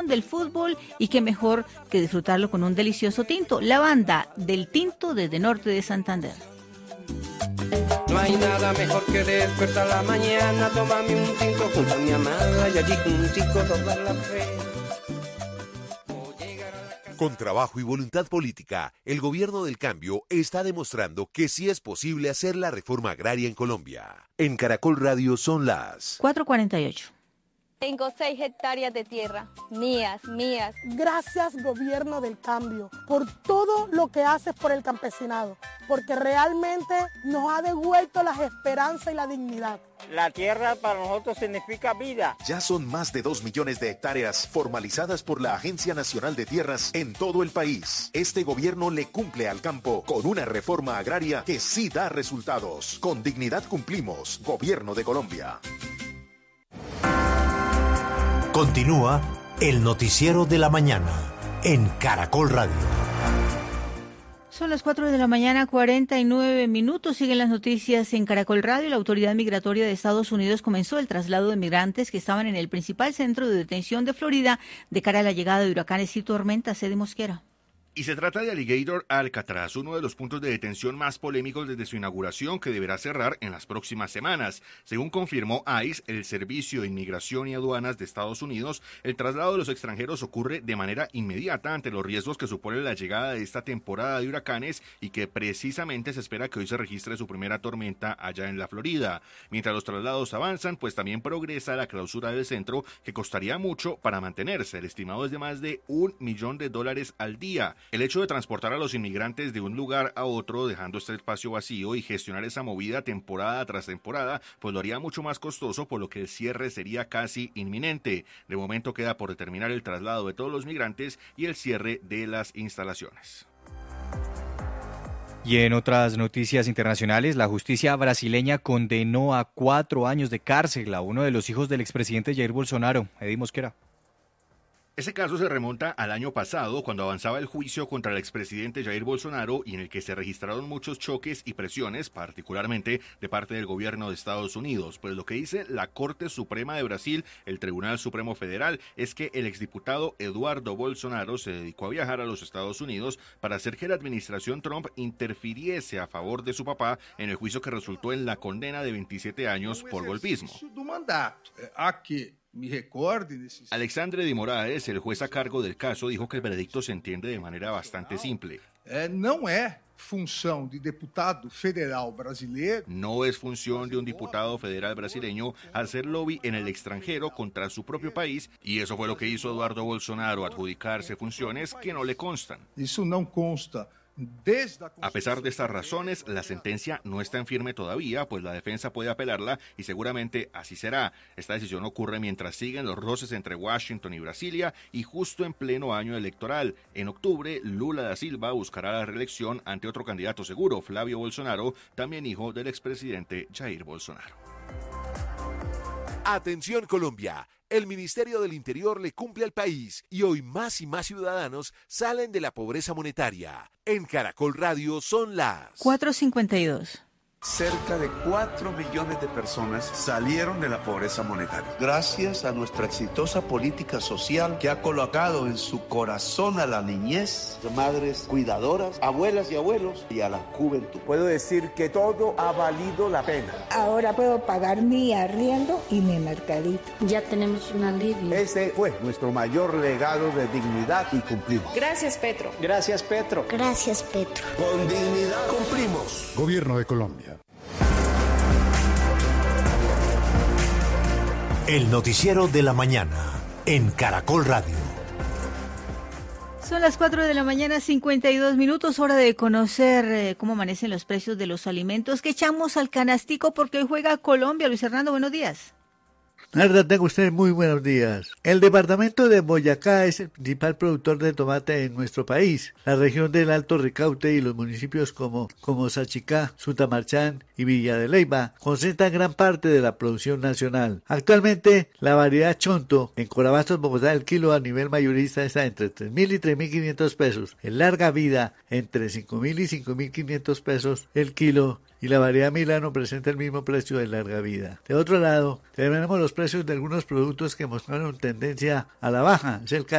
del fútbol y qué mejor que disfrutarlo con un delicioso tinto. La banda del tinto desde Norte de Santander. No hay nada mejor que despertar la mañana, tomarme un tinto junto a mi amada y allí juntico toda la fe. Con trabajo y voluntad política, el gobierno del cambio está demostrando que sí es posible hacer la reforma agraria en Colombia. En Caracol Radio son las 4:48. Tengo 6 hectáreas de tierra, mías. Gracias, gobierno del cambio, por todo lo que haces por el campesinado, porque realmente nos ha devuelto las esperanzas y la dignidad. La tierra para nosotros significa vida. Ya son más de 2 millones de hectáreas formalizadas por la Agencia Nacional de Tierras en todo el país. Este gobierno le cumple al campo con una reforma agraria que sí da resultados. Con dignidad cumplimos. Gobierno de Colombia. Continúa el noticiero de la mañana en Caracol Radio. Son las 4:49 a.m. Siguen las noticias en Caracol Radio. La Autoridad Migratoria de Estados Unidos comenzó el traslado de migrantes que estaban en el principal centro de detención de Florida de cara a la llegada de huracanes y tormentas. Eddie Mosquera. Y se trata de Alligator Alcatraz, uno de los puntos de detención más polémicos desde su inauguración, que deberá cerrar en las próximas semanas. Según confirmó ICE, el Servicio de Inmigración y Aduanas de Estados Unidos, el traslado de los extranjeros ocurre de manera inmediata ante los riesgos que supone la llegada de esta temporada de huracanes y que precisamente se espera que hoy se registre su primera tormenta allá en la Florida. Mientras los traslados avanzan, pues también progresa la clausura del centro, que costaría mucho para mantenerse. El estimado es de más de $1 millón al día. El hecho de transportar a los inmigrantes de un lugar a otro, dejando este espacio vacío, y gestionar esa movida temporada tras temporada, pues lo haría mucho más costoso, por lo que el cierre sería casi inminente. De momento queda por determinar el traslado de todos los migrantes y el cierre de las instalaciones. Y en otras noticias internacionales, la justicia brasileña condenó a 4 años de cárcel a uno de los hijos del expresidente Jair Bolsonaro. Eddie Mosquera. Ese caso se remonta al año pasado, cuando avanzaba el juicio contra el expresidente Jair Bolsonaro y en el que se registraron muchos choques y presiones, particularmente de parte del gobierno de Estados Unidos. Pues lo que dice la Corte Suprema de Brasil, el Tribunal Supremo Federal, es que el exdiputado Eduardo Bolsonaro se dedicó a viajar a los Estados Unidos para hacer que la administración Trump interfiriese a favor de su papá en el juicio que resultó en la condena de 27 años por golpismo. Alexandre de Moraes, el juez a cargo del caso, dijo que el veredicto se entiende de manera bastante simple. No es función de un diputado federal brasileño hacer lobby en el extranjero contra su propio país, y eso fue lo que hizo Eduardo Bolsonaro, adjudicarse funciones que no le constan. Eso no consta. A pesar de estas razones, la sentencia no está en firme todavía, pues la defensa puede apelarla y seguramente así será. Esta decisión ocurre mientras siguen los roces entre Washington y Brasilia y justo en pleno año electoral. En octubre, Lula da Silva buscará la reelección ante otro candidato seguro, Flavio Bolsonaro, también hijo del expresidente Jair Bolsonaro. Atención Colombia, el Ministerio del Interior le cumple al país y hoy más y más ciudadanos salen de la pobreza monetaria. En Caracol Radio son las 4:52. Cerca de 4 millones de personas salieron de la pobreza monetaria. Gracias a nuestra exitosa política social que ha colocado en su corazón a la niñez, madres cuidadoras, abuelas y abuelos y a la juventud. Puedo decir que todo ha valido la pena. Ahora puedo pagar mi arriendo y mi mercadito. Ya tenemos un alivio. Ese fue nuestro mayor legado de dignidad y cumplimos. Gracias, Petro. Gracias, Petro. Gracias, Petro. Con dignidad cumplimos. Gobierno de Colombia. El noticiero de la mañana en Caracol Radio. Son las 4:52 a.m, hora de conocer cómo amanecen los precios de los alimentos que echamos al canastico porque hoy juega Colombia. Luis Hernando, buenos días. Tengo usted muy buenos días. El departamento de Boyacá es el principal productor de tomate en nuestro país. La región del Alto Ricaurte y los municipios como Sachicá, Sutamarchán y Villa de Leyva concentran gran parte de la producción nacional. Actualmente, la variedad Chonto en Corabastos, Bogotá, el kilo a nivel mayorista está entre 3.000 y 3.500 pesos. En larga vida, entre 5.000 y 5.500 pesos el kilo. Y la variedad Milano presenta el mismo precio de larga vida. De otro lado, tenemos los precios de algunos productos que mostraron tendencia a la baja. Es el caso